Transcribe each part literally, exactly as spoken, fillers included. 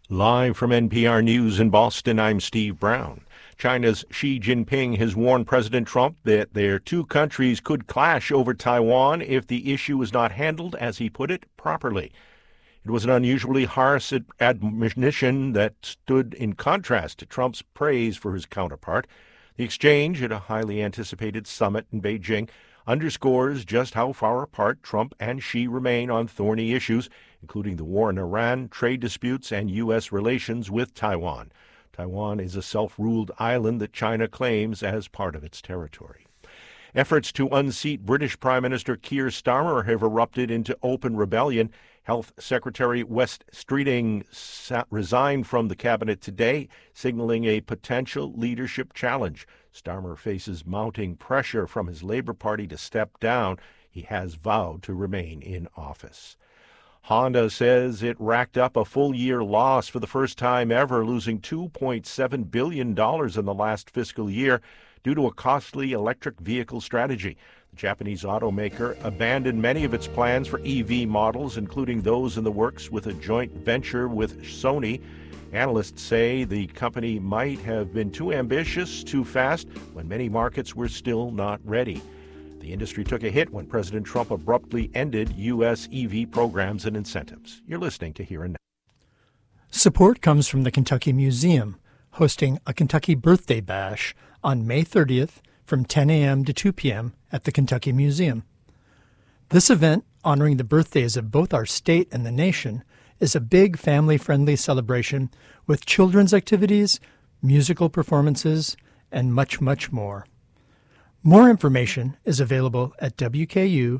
Live from N P R News in Boston, I'm Steve Brown. China's Xi Jinping has warned President Trump that their two countries could clash over Taiwan if the issue is not handled, as he put it, properly. It was an unusually harsh admonition that stood in contrast to Trump's praise for his counterpart. The exchange at a highly anticipated summit in Beijing underscores just how far apart Trump and Xi remain on thorny issues, including the war in Iran, trade disputes, and U S relations with Taiwan. Taiwan is a self-ruled island that China claims as part of its territory. Efforts to unseat British Prime Minister Keir Starmer have erupted into open rebellion. Health Secretary Wes Streeting resigned from the cabinet today, signaling a potential leadership challenge. Starmer faces mounting pressure from his Labour Party to step down. He has vowed to remain in office. Honda says it racked up a full-year loss for the first time ever, losing two point seven billion dollars in the last fiscal year due to a costly electric vehicle strategy. The Japanese automaker abandoned many of its plans for E V models, including those in the works with a joint venture with Sony. Analysts say the company might have been too ambitious too fast when many markets were still not ready. The industry took a hit when President Trump abruptly ended U S E V programs and incentives. You're listening to Here and Now. Support comes from the Kentucky Museum, hosting a Kentucky Birthday Bash on May thirtieth from ten a.m. to two p.m. at the Kentucky Museum. This event, honoring the birthdays of both our state and the nation, is a big family-friendly celebration with children's activities, musical performances, and much, much more. More information is available at wku.edu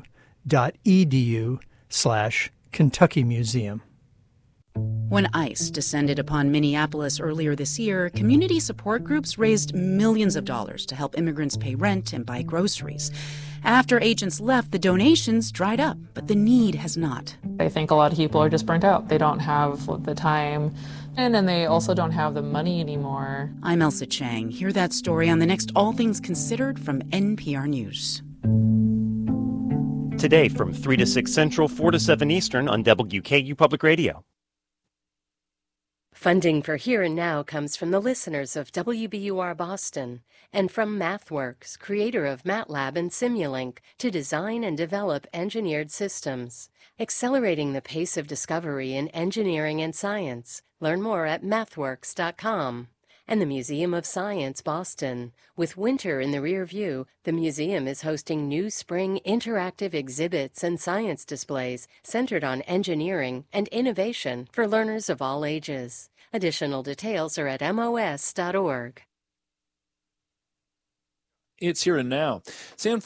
slash Kentucky Museum. When ICE descended upon Minneapolis earlier this year, community support groups raised millions of dollars to help immigrants pay rent and buy groceries. After agents left, the donations dried up, but the need has not. I think a lot of people are just burnt out. They don't have the time, and then they also don't have the money anymore. I'm Elsa Chang. Hear that story on the next All Things Considered from N P R News. Today from three to six Central, four to seven Eastern on W K U Public Radio. Funding for Here and Now comes from the listeners of W B U R Boston and from MathWorks, creator of MATLAB and Simulink, to design and develop engineered systems, accelerating the pace of discovery in engineering and science. Learn more at mathworks dot com. And the Museum of Science, Boston. With winter in the rear view, the museum is hosting new spring interactive exhibits and science displays centered on engineering and innovation for learners of all ages. Additional details are at M O S dot org. It's Here and Now. San